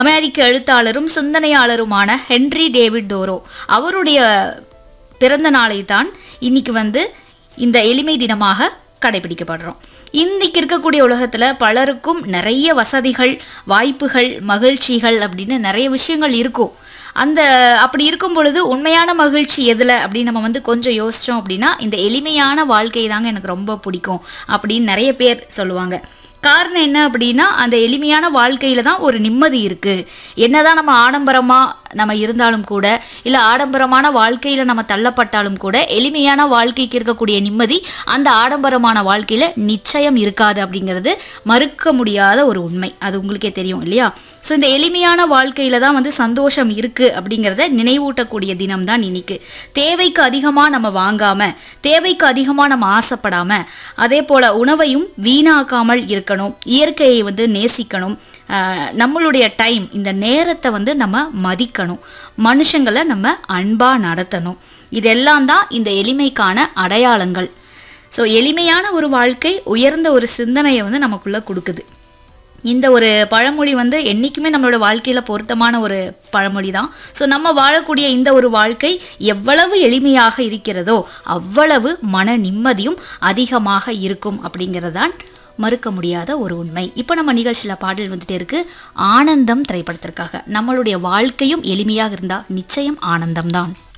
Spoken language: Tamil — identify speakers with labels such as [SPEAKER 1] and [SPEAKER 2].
[SPEAKER 1] அமெரிக்க எழுத்தாளரும் சிந்தனையாளருமான ஹென்றி டேவிட் தோரோ அவருடைய பிறந்த நாளை தான் இன்னைக்கு இந்த எளிமை தினமாக கடைபிடிக்கப்படுறோம். இன்னைக்கு இருக்கக்கூடிய உலகத்துல பலருக்கும் நிறைய வசதிகள், வாய்ப்புகள், மகிழ்ச்சிகள் அப்படின்னு நிறைய விஷயங்கள் இருக்கும். அப்படி இருக்கும் பொழுது உண்மையான மகிழ்ச்சி எதுல அப்படின்னு நம்ம கொஞ்சம் யோசிச்சோம் அப்படின்னா, இந்த எளிமையான வாழ்க்கை தாங்க எனக்கு ரொம்ப பிடிக்கும் அப்படின்னு நிறைய பேர் சொல்லுவாங்க. காரணம் என்ன அப்படின்னா, அந்த எளிமையான வாழ்க்கையில தான் ஒரு நிம்மதி இருக்கு. என்னதான் நம்ம ஆடம்பரமா நம்ம இருந்தாலும் கூட, இல்ல ஆடம்பரமான வாழ்க்கையில நம்ம தள்ளப்பட்டாலும் கூட, எளிமையான வாழ்க்கைக்கு இருக்கக்கூடிய நிம்மதி அந்த ஆடம்பரமான வாழ்க்கையில நிச்சயம் இருக்காது அப்படிங்கிறது மறுக்க முடியாத ஒரு உண்மை. அது உங்களுக்கே தெரியும் இல்லையா? ஸோ இந்த எளிமையான வாழ்க்கையில தான் சந்தோஷம் இருக்கு அப்படிங்கிறத நினைவூட்டக்கூடிய தினம் தான் இன்னைக்கு. தேவைக்கு அதிகமாக நம்ம வாங்காம, தேவைக்கு அதிகமாக நம்ம ஆசைப்படாம, அதே போல உணவையும் வீணாக்காமல் இருக்கணும், இயற்கையை நேசிக்கணும், நம்மளுடைய டைம், இந்த நேரத்தை நம்ம மதிக்கணும், மனுஷங்களை நம்ம அன்பா நடத்தணும். இதெல்லாம் தான் இந்த எளிமைக்கான அடையாளங்கள். ஸோ எளிமையான ஒரு வாழ்க்கை உயர்ந்த ஒரு சிந்தனையை நமக்குள்ள கொடுக்குது. இந்த ஒரு பழமொழி என்றைக்குமே நம்மளோட வாழ்க்கையில் பொருத்தமான ஒரு பழமொழி தான். ஸோ நம்ம வாழக்கூடிய இந்த ஒரு வாழ்க்கை எவ்வளவு எளிமையாக இருக்கிறதோ அவ்வளவு மன நிம்மதியும் அதிகமாக இருக்கும் அப்படிங்கிறதான் மறுக்க முடியாத ஒரு உண்மை. இப்போ நம்ம நிகழ்ச்சியில் பாடல் வந்துட்டே இருக்கு. ஆனந்தம் திரைப்படத்திற்காக. நம்மளுடைய வாழ்க்கையும் எளிமையாக இருந்தால் நிச்சயம் ஆனந்தம்தான்.